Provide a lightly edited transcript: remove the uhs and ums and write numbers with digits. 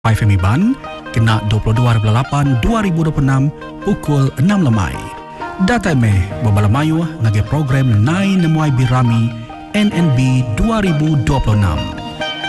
FMIBAN kena 22/8/2026 pukul 6 lemai. Data meh bebalamayu ngage program Nai Nemuai Birami NNB 2026.